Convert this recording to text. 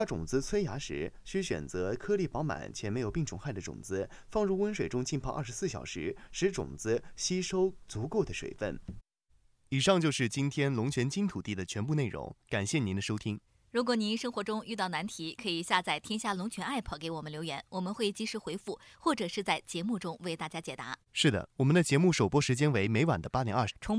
种子催芽时，需选择颗粒饱满且没有病虫害的种子，放入温水中浸泡24小时，使种子吸收足够的水分。以上就是今天龙泉金土地的全部内容，感谢您的收听。 如果您生活中遇到难题，可以下载天下龙泉 App 给我们留言，我们会及时回复，或者是在节目中为大家解答。 是的，我们的节目首播时间为每晚的8点20。